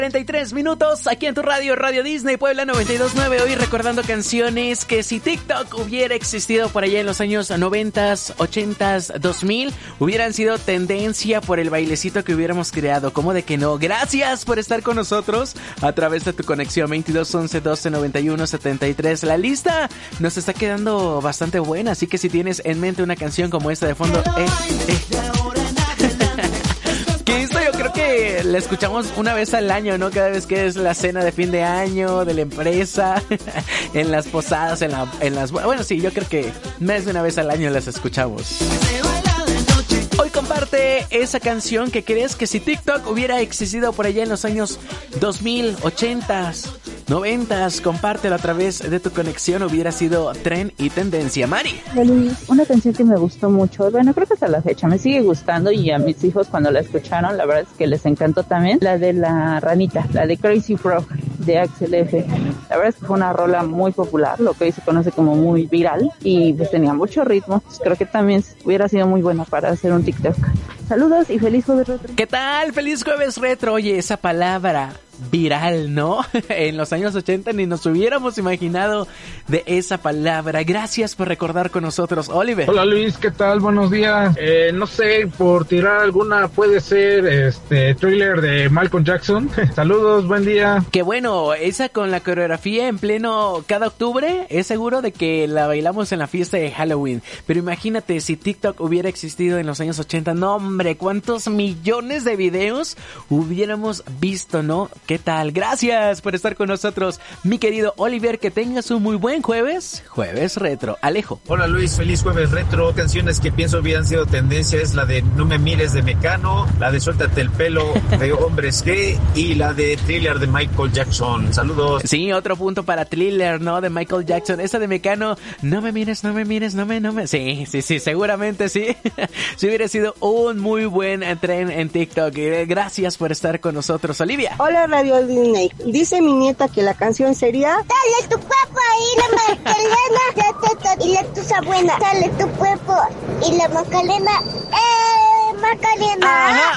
33 minutos aquí en tu radio, Radio Disney Puebla 92.9. Hoy recordando canciones que si TikTok hubiera existido por allá en los años 90s, 80s, 2000, hubieran sido tendencia por el bailecito que hubiéramos creado. ¿Cómo de que no? Gracias por estar con nosotros a través de tu conexión 22 11 12 91 73. La lista nos está quedando bastante buena, así que si tienes en mente una canción como esta de fondo, que esto yo creo que la escuchamos una vez al año, ¿no? Cada vez que es la cena de fin de año de la empresa, en las posadas, en las... Bueno, sí, yo creo que más de una vez al año las escuchamos. Hoy comparte esa canción que crees que si TikTok hubiera existido por allá en los años 2000, 80s, 90s, compártelo a través de tu conexión, hubiera sido tren y tendencia. Mari. Luis, una canción que me gustó mucho, bueno, creo que hasta la fecha me sigue gustando y a mis hijos cuando la escucharon, la verdad es que les encantó también, la de la ranita, la de Crazy Frog de Axel F. La verdad es que fue una rola muy popular, lo que hoy se conoce como muy viral y pues tenía mucho ritmo, pues creo que también hubiera sido muy buena para hacer un TikTok. Saludos y feliz jueves retro. ¿Qué tal? Feliz jueves retro. Oye, esa palabra viral, ¿no? En los años 80 ni nos hubiéramos imaginado de esa palabra. Gracias por recordar con nosotros, Oliver. Hola Luis, ¿qué tal? Buenos días. No sé, por tirar alguna puede ser Thriller de Michael Jackson. Saludos, buen día. Qué bueno, esa con la coreografía en pleno cada octubre, es seguro de que la bailamos en la fiesta de Halloween. Pero imagínate si TikTok hubiera existido en los años 80, no hombre, cuántos millones de videos hubiéramos visto, ¿no? ¿Qué tal? Gracias por estar con nosotros, mi querido Oliver, que tengas un muy buen jueves retro. Alejo. Hola Luis, feliz jueves retro. Canciones que pienso hubieran sido tendencia es la de No me mires de Mecano, la de Suéltate el pelo de Hombres G y la de Thriller de Michael Jackson. Saludos. Sí, otro punto para Thriller, ¿no? De Michael Jackson. Esa de Mecano, no me mires, no me mires, no me. Sí, seguramente sí. Sí hubiera sido un muy buen tren en TikTok. Gracias por estar con nosotros, Olivia. Hola Radio Disney. Dice mi nieta que la canción sería Dale tu cuerpo y la Macarena y la tusa buena. Dale tu cuerpo y la Macarena. Macarena. Ajá.